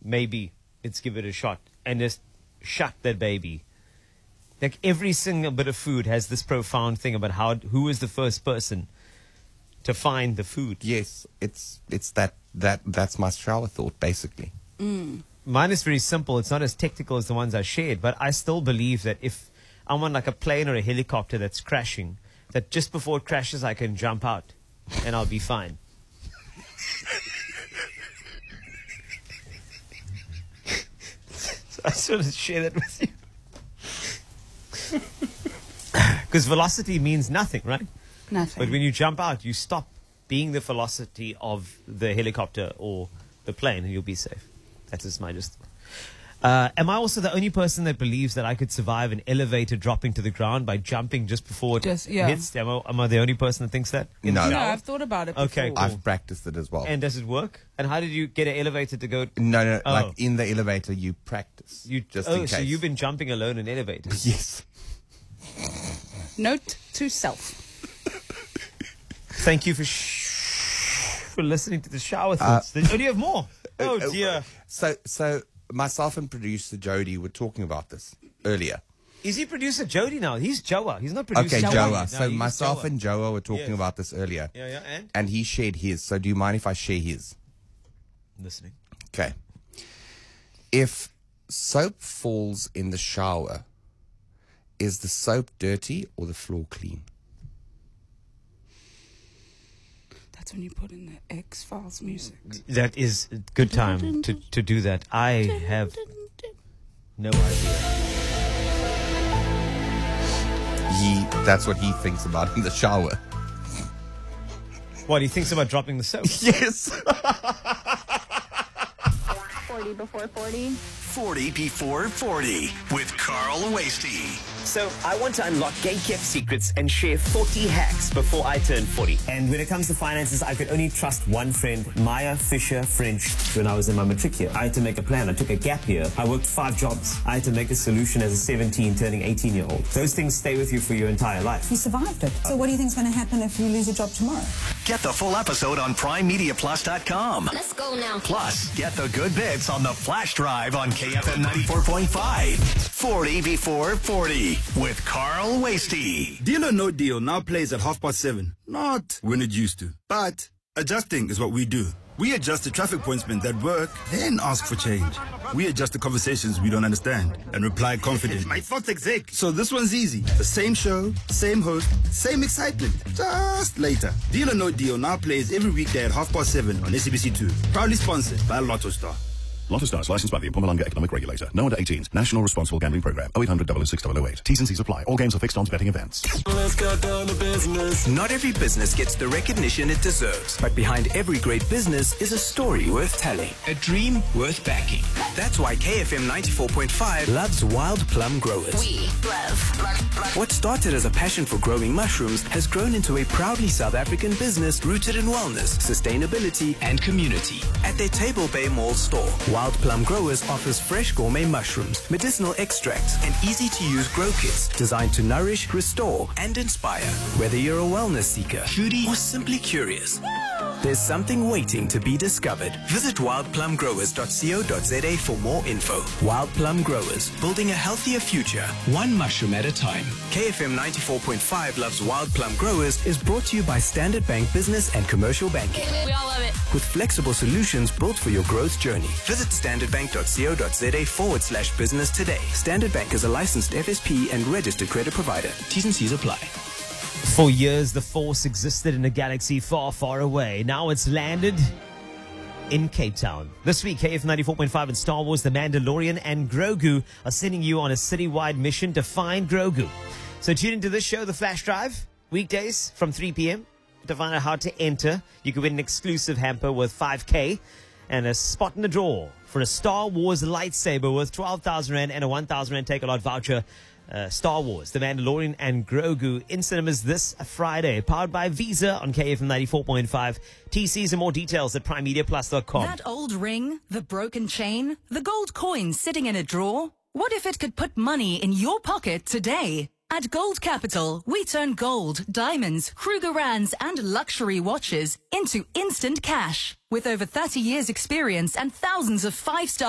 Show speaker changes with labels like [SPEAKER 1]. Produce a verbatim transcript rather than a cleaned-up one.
[SPEAKER 1] maybe let's give it a shot, and just shuck that baby. Like every single bit of food has this profound thing about how who is the first person to find the food.
[SPEAKER 2] Yes, it's it's that that that's my shower thought basically.
[SPEAKER 3] Mm.
[SPEAKER 1] Mine is very simple. It's not as technical as the ones I shared, but I still believe that if I'm on like a plane or a helicopter that's crashing, that just before it crashes, I can jump out and I'll be fine. So I just want to share that with you. Because velocity means nothing, right?
[SPEAKER 3] Nothing.
[SPEAKER 1] But when you jump out, you stop being the velocity of the helicopter or the plane and you'll be safe. That is my just. Uh, am I also the only person that believes that I could survive an elevator dropping to the ground by jumping just before it
[SPEAKER 3] Just- yeah.
[SPEAKER 1] hits? Am I, am I the only person that thinks that? In
[SPEAKER 2] No.
[SPEAKER 1] the
[SPEAKER 3] No,
[SPEAKER 1] shower?
[SPEAKER 3] I've thought about it before.
[SPEAKER 1] Okay, cool.
[SPEAKER 2] I've practiced it as well.
[SPEAKER 1] And does it work? And how did you get an elevator to go?
[SPEAKER 2] no, no,
[SPEAKER 1] Oh.
[SPEAKER 2] like in the elevator, you practice.
[SPEAKER 1] You
[SPEAKER 2] just
[SPEAKER 1] oh,
[SPEAKER 2] in case.
[SPEAKER 1] so you've been jumping alone in elevators?
[SPEAKER 2] Yes.
[SPEAKER 3] Note to self.
[SPEAKER 1] Thank you for sh- for listening to the shower thoughts. Uh, oh, do you have more? Oh
[SPEAKER 2] uh,
[SPEAKER 1] dear.
[SPEAKER 2] So, so myself and producer Jody were talking about this earlier.
[SPEAKER 1] Is he producer Jody now? He's Joa. He's not producer
[SPEAKER 2] Okay,
[SPEAKER 1] Jody.
[SPEAKER 2] Joa.
[SPEAKER 1] No,
[SPEAKER 2] So
[SPEAKER 1] he's
[SPEAKER 2] myself
[SPEAKER 1] Joa.
[SPEAKER 2] and Joa were talking
[SPEAKER 1] Yes.
[SPEAKER 2] about this earlier.
[SPEAKER 1] Yeah, yeah, and?
[SPEAKER 2] And he shared his. So do you mind if I share his?
[SPEAKER 1] Listening.
[SPEAKER 2] Okay. If soap falls in the shower, is the soap dirty or the floor clean?
[SPEAKER 3] That's when you put in the X-Files music.
[SPEAKER 1] That is a good time to, to do that. I have no idea.
[SPEAKER 2] He, that's what he thinks about in the shower.
[SPEAKER 1] What, he thinks about dropping the soap?
[SPEAKER 2] Yes.
[SPEAKER 4] forty before forty.
[SPEAKER 5] forty before forty with Carl Wasty.
[SPEAKER 6] So I want to unlock gate-kept secrets and share forty hacks before I turn forty. And when it comes to finances, I could only trust one friend, Maya Fisher French. When I was in my matric year, I had to make a plan. I took a gap year. I worked five jobs. I had to make a solution as a seventeen, turning eighteen-year-old. Those things stay with you for your entire life.
[SPEAKER 7] You survived it. So what do you think's going to happen if you lose your job tomorrow?
[SPEAKER 5] Get the full episode on prime media plus dot com.
[SPEAKER 4] Let's go now.
[SPEAKER 5] Plus, get the good bits on the flash drive on K F M ninety-four point five. forty before forty with Carl Wasty.
[SPEAKER 8] Deal or No Deal now plays at half past seven. Not when it used to. But adjusting is what we do. We adjust the traffic pointsmen that work, then ask for change. We adjust the conversations we don't understand and reply confident. My thoughts exec. So this one's easy. The same show, same host, same excitement. Just later. Deal or No Deal now plays every weekday at half past seven on S A B C two. Proudly sponsored by Lotto Star.
[SPEAKER 9] Lotto Stars, licensed by the Mpumalanga Economic Regulator. No under eighteens. National Responsible Gambling Program. oh eight hundred, double oh six, double oh eight. T's and C's apply. All games are fixed odds betting events.
[SPEAKER 5] Let's get down to business.
[SPEAKER 10] Not every business gets the recognition it deserves, but behind every great business is a story worth telling, a dream worth backing. That's why K F M ninety-four point five loves Wild Plum Growers.
[SPEAKER 4] We love plum, plum.
[SPEAKER 10] What started as a passion for growing mushrooms has grown into a proudly South African business rooted in wellness, sustainability, and community. At their Table Bay Mall store, Wild Plum Growers offers fresh gourmet mushrooms, medicinal extracts, and easy-to-use grow kits designed to nourish, restore, and inspire. Whether you're a wellness seeker, foodie, or simply curious, there's something waiting to be discovered. Visit wild plum growers dot co dot za for more info. Wild Plum Growers, building a healthier future, one mushroom at a time. K F M ninety-four point five Loves Wild Plum Growers is brought to you by Standard Bank Business and Commercial Banking.
[SPEAKER 4] We all love it.
[SPEAKER 10] With flexible solutions built for your growth journey. Visit standard bank dot co dot za forward slash business today. Standard Bank is a licensed F S P and registered credit provider. T's and C's apply.
[SPEAKER 1] For years, the Force existed in a galaxy far, far away. Now it's landed in Cape Town. This week, K F ninety-four point five and Star Wars, The Mandalorian and Grogu are sending you on a citywide mission to find Grogu. So tune into this show, The Flash Drive, weekdays from three p.m. to find out how to enter. You can win an exclusive hamper worth five K and a spot in the draw for a Star Wars lightsaber worth twelve thousand rand and a one thousand rand take-a-lot voucher. Uh, Star Wars, The Mandalorian and Grogu in cinemas this Friday. Powered by Visa on K F M ninety-four point five. T Cs and more details at prime media plus dot com.
[SPEAKER 11] That old ring, the broken chain, the gold coin sitting in a drawer. What if it could put money in your pocket today? At Gold Capital, we turn gold, diamonds, Krugerrands, and luxury watches into instant cash. With over thirty years experience and thousands of five-star